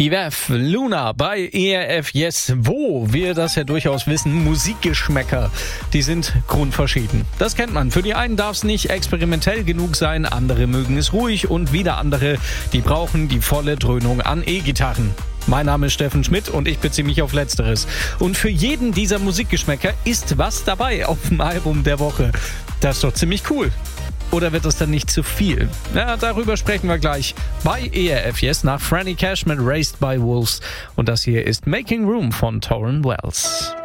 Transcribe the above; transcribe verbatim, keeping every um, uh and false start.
Yves Luna bei E R F Yes, wo wir das ja durchaus wissen, Musikgeschmäcker, die sind grundverschieden. Das kennt man. Für die einen darf es nicht experimentell genug sein, andere mögen es ruhig und wieder andere, die brauchen die volle Dröhnung an E-Gitarren. Mein Name ist Steffen Schmidt und ich beziehe mich auf Letzteres. Und für jeden dieser Musikgeschmäcker ist was dabei auf dem Album der Woche. Das ist doch ziemlich cool. Oder wird das dann nicht zu viel? Ja, darüber sprechen wir gleich bei E R F Yes nach Franny Cash mit Raised by Wolves. Und das hier ist Making Room von Tauren Wells.